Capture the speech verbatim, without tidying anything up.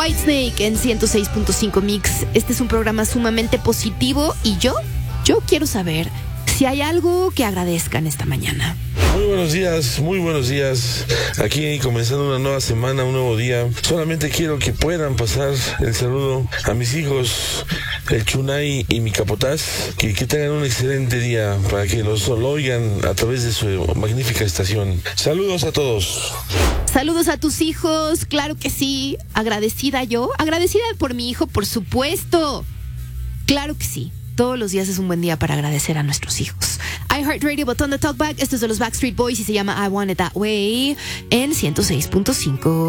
Whitesnake en ciento seis punto cinco Mix. Este es un programa sumamente positivo y yo, yo quiero saber si hay algo que agradezcan esta mañana. Muy buenos días, muy buenos días. Aquí comenzando una nueva semana, un nuevo día. Solamente quiero que puedan pasar el saludo a mis hijos, el Chunay y mi Capotaz. Que, que tengan un excelente día para que los lo oigan a través de su magnífica estación. Saludos a todos. Saludos a tus hijos, claro que sí. Agradecida yo, agradecida por mi hijo, por supuesto. Claro que sí. Todos los días es un buen día para agradecer a nuestros hijos. iHeartRadio, botón de Talkback. Esto es de los Backstreet Boys y se llama I Want It That Way en ciento seis punto cinco.